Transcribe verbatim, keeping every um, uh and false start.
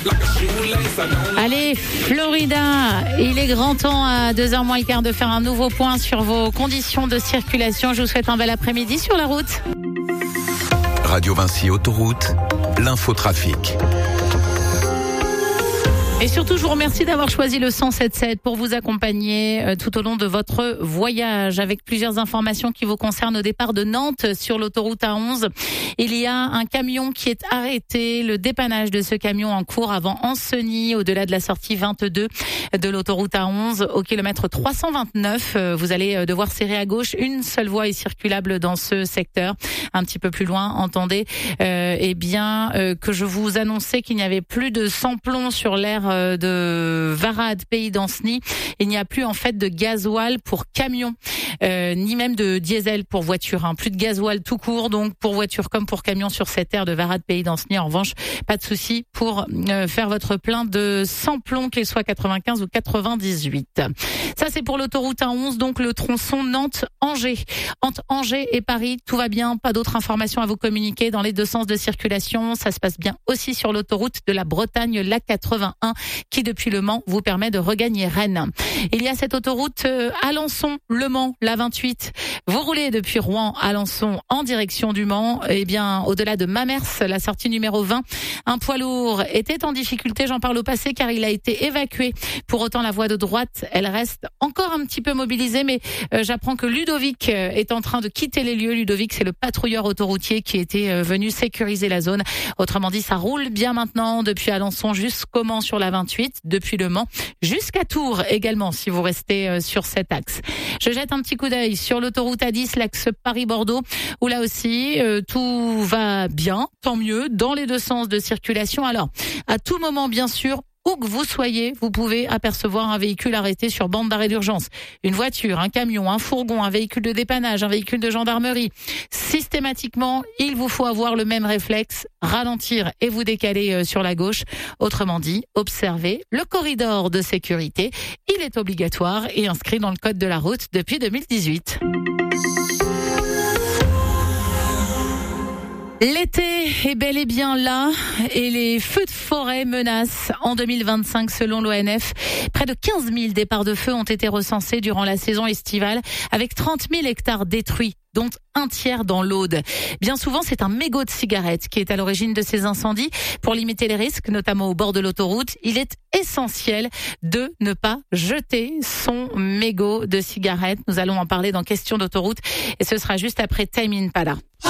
Allez, Florida, il est grand temps à deux heures moins le quart de faire un nouveau point sur vos conditions de circulation. Je vous souhaite un bel après-midi sur la route. Radio Vinci Autoroute, l'infotrafic. Et surtout, je vous remercie d'avoir choisi le cent sept sept pour vous accompagner euh, tout au long de votre voyage avec plusieurs informations qui vous concernent au départ de Nantes sur l'autoroute A onze. Il y a un camion qui est arrêté. Le dépannage de ce camion en cours avant Ancenis, au-delà de la sortie vingt-deux de l'autoroute A onze, au kilomètre trois cent vingt-neuf. Euh, vous allez devoir serrer à gauche. Une seule voie est circulable dans ce secteur. Un petit peu plus loin, entendez euh, eh bien euh, que je vous annonçais qu'il n'y avait plus de sans-plomb sur l'aire de Varade, pays d'Ancenis. Il n'y a plus en fait de gasoil pour camions, euh, ni même de diesel pour voiture. Hein. Plus de gasoil tout court, donc pour voiture comme pour camion sur cette aire de Varade, pays d'Ancenis. En revanche, pas de souci pour euh, faire votre plein de sans-plomb, qu'il soit quatre-vingt-quinze ou quatre-vingt-dix-huit. Ça, c'est pour l'autoroute A onze, donc le tronçon Nantes-Angers. Entre Angers et Paris, tout va bien. Pas d'autres informations à vous communiquer dans les deux sens de circulation. Ça se passe bien aussi sur l'autoroute de la Bretagne, la quatre-vingt-un. Qui depuis Le Mans vous permet de regagner Rennes. Il y a cette autoroute euh, Alençon-Le Mans, la vingt-huit. Vous roulez depuis Rouen, Alençon en direction du Mans. Eh bien, au-delà de Mamers, la sortie numéro vingt, un poids lourd était en difficulté. J'en parle au passé car il a été évacué. Pour autant, la voie de droite, elle reste encore un petit peu mobilisée, mais euh, j'apprends que Ludovic est en train de quitter les lieux. Ludovic, c'est le patrouilleur autoroutier qui était euh, venu sécuriser la zone. Autrement dit, ça roule bien maintenant depuis Alençon jusqu'au Mans sur la vingt-huit, depuis Le Mans jusqu'à Tours également, si vous restez euh, sur cet axe. Je jette un petit coup d'œil sur l'autoroute A dix, l'axe Paris-Bordeaux, où là aussi, euh, tout va bien, tant mieux, dans les deux sens de circulation. Alors, à tout moment, bien sûr, où que vous soyez, vous pouvez apercevoir un véhicule arrêté sur bande d'arrêt d'urgence. Une voiture, un camion, un fourgon, un véhicule de dépannage, un véhicule de gendarmerie. Systématiquement, il vous faut avoir le même réflexe, ralentir et vous décaler sur la gauche. Autrement dit, observez le corridor de sécurité. Il est obligatoire et inscrit dans le code de la route depuis deux mille dix-huit. L'été est bel et bien là et les feux de forêt menacent en deux mille vingt-cinq selon l'O N F. Près de quinze mille départs de feu ont été recensés durant la saison estivale avec trente mille hectares détruits, dont un tiers dans l'Aude. Bien souvent, c'est un mégot de cigarette qui est à l'origine de ces incendies. Pour limiter les risques, notamment au bord de l'autoroute, il est essentiel de ne pas jeter son mégot de cigarette. Nous allons en parler dans Question d'autoroute et ce sera juste après Tame Impala.